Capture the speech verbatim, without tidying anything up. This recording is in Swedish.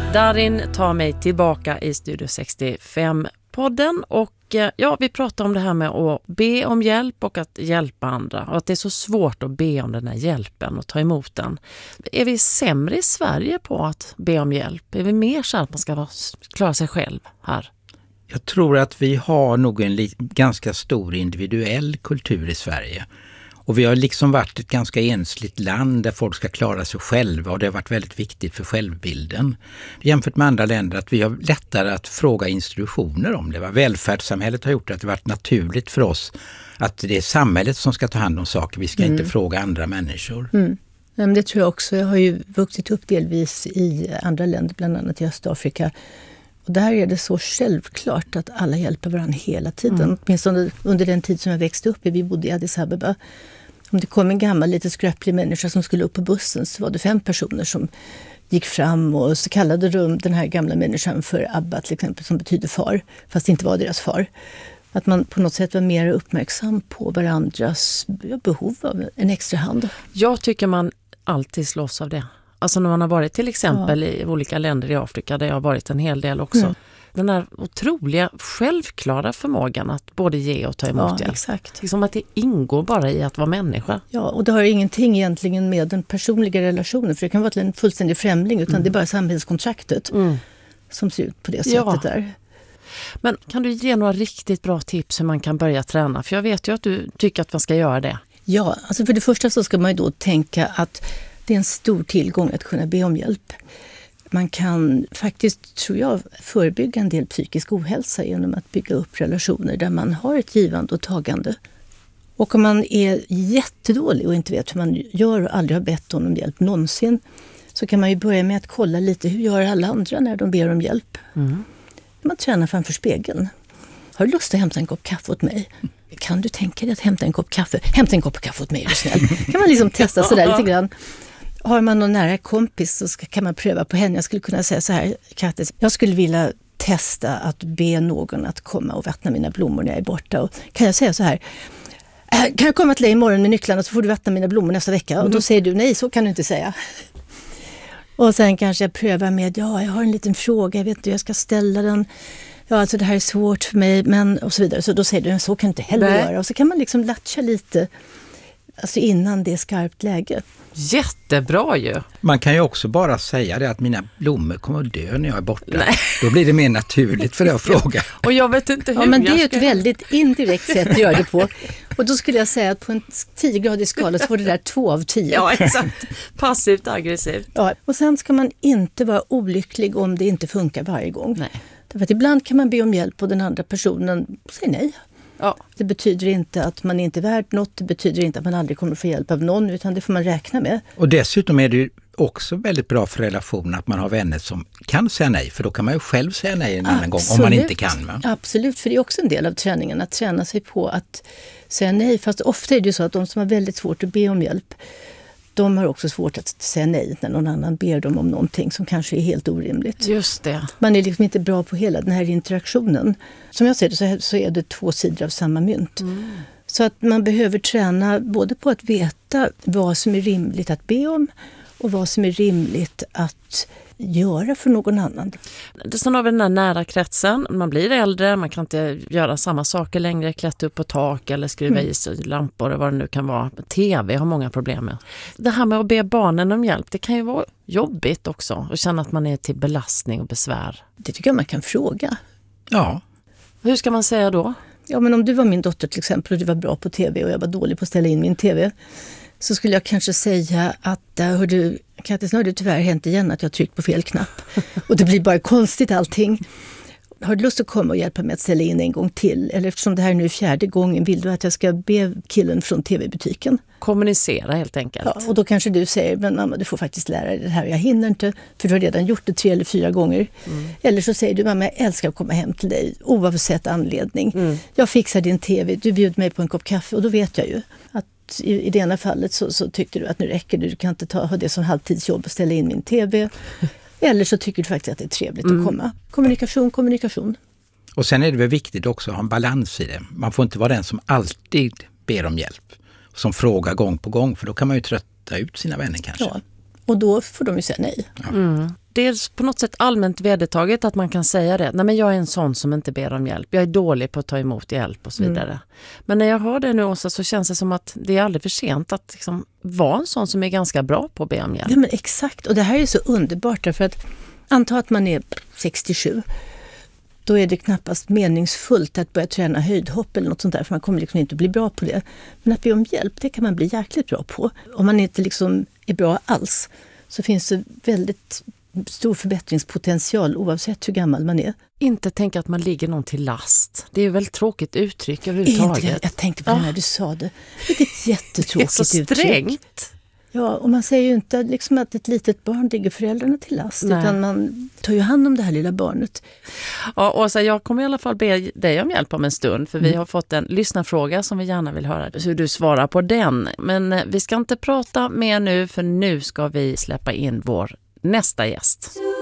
Darin tar mig tillbaka i Studio sextiofem-podden och ja, vi pratar om det här med att be om hjälp och att hjälpa andra och att det är så svårt att be om den här hjälpen och ta emot den. Är vi sämre i Sverige på att be om hjälp? Är vi mer så att man ska vara, klara sig själv här? Jag tror att vi har nog en li- ganska stor individuell kultur i Sverige. Och vi har liksom varit ett ganska ensligt land där folk ska klara sig själva och det har varit väldigt viktigt för självbilden. Jämfört med andra länder att vi har lättare att fråga institutioner om det. Va? Välfärdssamhället har gjort att det varit naturligt för oss att det är samhället som ska ta hand om saker. Vi ska mm. inte fråga andra människor. Mm. Men det tror jag också. Jag har ju vuxit upp delvis i andra länder, bland annat i Östafrika. Och där är det så självklart att alla hjälper varandra hela tiden. Mm. Åtminstone under den tid som jag växte upp i. Vi bodde i Addis Abeba. Om det kom en gammal lite skröplig människa som skulle upp på bussen så var det fem personer som gick fram och så kallade de den här gamla människan för Abba till exempel, som betyder far, fast det inte var deras far. Att man på något sätt var mer uppmärksam på varandras behov av en extra hand. Jag tycker man alltid slås av det. Alltså när man har varit till exempel ja. i olika länder i Afrika där jag har varit en hel del också. Mm. Den här otroliga, självklara förmågan att både ge och ta emot ja, hjälp. Exakt. Liksom att det ingår bara i att vara människa. Ja, och det har ingenting egentligen med den personliga relationen. För det kan vara en fullständig främling utan mm. det är bara samhällskontraktet mm. som ser ut på det sättet ja. där. Men kan du ge några riktigt bra tips hur man kan börja träna? För jag vet ju att du tycker att man ska göra det. Ja, alltså för det första så ska man ju då tänka att det är en stor tillgång att kunna be om hjälp. Man kan faktiskt, tror jag, förebygga en del psykisk ohälsa genom att bygga upp relationer där man har ett givande och tagande. Och om man är jättedålig och inte vet hur man gör och aldrig har bett om hjälp någonsin så kan man ju börja med att kolla lite hur gör alla andra när de ber om hjälp. Mm. Man tränar framför spegeln. Har du lust att hämta en kopp kaffe åt mig? Kan du tänka dig att hämta en kopp kaffe? Hämta en kopp kaffe åt mig, är du snäll. Kan man liksom testa sådär lite grann. Har man någon nära kompis så ska, kan man pröva på henne. Jag skulle kunna säga så här, Kattis, jag skulle vilja testa att be någon att komma och vattna mina blommor när jag är borta. Och kan jag säga så här, kan jag komma till dig imorgon med nycklarna så får du vattna mina blommor nästa vecka? Mm. Och då säger du, nej, så kan du inte säga. Och sen kanske jag prövar med, ja, jag har en liten fråga, jag vet inte hur jag ska ställa den. Ja, alltså det här är svårt för mig, men och så vidare. Så då säger du, så kan du inte heller nej. göra. Och så kan man liksom latcha lite, alltså innan det är skarpt läge. Jättebra ju. Man kan ju också bara säga det att mina blommor kommer att dö när jag är borta. Nej. Då blir det mer naturligt för det att fråga. Och jag vet inte hur. Ja, men det är ju ska... ett väldigt indirekt sätt att göra det på. Och då skulle jag säga att på en tio-gradig skala så får det där två av tio. Ja, exakt. Passivt aggressivt. Ja, och sen ska man inte vara olycklig om det inte funkar varje gång. Nej. Därför att ibland kan man be om hjälp och den andra personen säger nej. Ja. Det betyder inte att man inte är värd något, det betyder inte att man aldrig kommer få hjälp av någon, utan det får man räkna med. Och dessutom är det ju också väldigt bra för relationen att man har vänner som kan säga nej, för då kan man ju själv säga nej en annan gång om man inte kan. Va? Absolut, för det är också en del av träningen att träna sig på att säga nej, fast ofta är det ju så att de som har väldigt svårt att be om hjälp, de har också svårt att säga nej när någon annan ber dem om någonting som kanske är helt orimligt. Just det. Man är liksom inte bra på hela den här interaktionen. Som jag ser det så, här, så är det två sidor av samma mynt. Mm. Så att man behöver träna både på att veta vad som är rimligt att be om och vad som är rimligt att göra för någon annan. Sen har vi den här nära kretsen. Man blir äldre, man kan inte göra samma saker längre, klättra upp på tak eller skruva mm. i sig lampor och vad det nu kan vara. T V har många problem med. Det här med att be barnen om hjälp, det kan ju vara jobbigt också och känna att man är till belastning och besvär. Det tycker jag man kan fråga. Ja. Hur ska man säga då? Ja, men om du var min dotter till exempel och du var bra på tv och jag var dålig på att ställa in min tv, så skulle jag kanske säga att hör du, Kattis, nu har det tyvärr hänt igen att jag har tryckt på fel knapp. Och det blir bara konstigt allting. Har du lust att komma och hjälpa mig att ställa in en gång till? Eller eftersom det här nu är fjärde gången, vill du att jag ska be killen från tv-butiken? Kommunicera helt enkelt. Ja, och då kanske du säger, men mamma, du får faktiskt lära dig det här. Jag hinner inte, för du har redan gjort det tre eller fyra gånger. Mm. Eller så säger du, mamma, jag älskar att komma hem till dig oavsett anledning. Mm. Jag fixar din tv, du bjöd mig på en kopp kaffe och då vet jag ju att I, i det ena fallet så, så tyckte du att nu räcker det, du kan inte ta, ha det som halvtidsjobb och ställa in min tv. Eller så tycker du faktiskt att det är trevligt mm. att komma. Kommunikation, kommunikation. Och sen är det väl viktigt också att ha en balans i det. Man får inte vara den som alltid ber om hjälp. Som frågar gång på gång, för då kan man ju trötta ut sina vänner kanske. Ja, och då får de ju säga nej. Ja. Mm. det är på något sätt allmänt vedertaget att man kan säga det. Nej, men jag är en sån som inte ber om hjälp. Jag är dålig på att ta emot hjälp och så vidare. Mm. Men när jag hör det nu, Åsa, så känns det som att det är aldrig för sent att liksom vara en sån som är ganska bra på att be om hjälp. Ja, men exakt. Och det här är så underbart därför att anta att man är sextiosju. Då är det knappast meningsfullt att börja träna höjdhopp eller något sånt där, för man kommer liksom inte att bli bra på det. Men att be om hjälp, det kan man bli jäkligt bra på. Om man inte liksom är bra alls så finns det väldigt stor förbättringspotential oavsett hur gammal man är. Inte tänka att man ligger någon till last. Det är ju väldigt tråkigt uttryck överhuvudtaget. Inte, jag tänkte på det när du sa det. Det är ett jättetråkigt det är så uttryck. Strängt. Ja, och man säger ju inte liksom att ett litet barn ligger föräldrarna till last. Nej. Utan man tar ju hand om det här lilla barnet. Ja, Åsa, jag kommer i alla fall be dig om hjälp om en stund. För mm. vi har fått en lyssnarfråga som vi gärna vill höra hur du svarar på den. Men vi ska inte prata mer nu, för nu ska vi släppa in vår nästa gäst.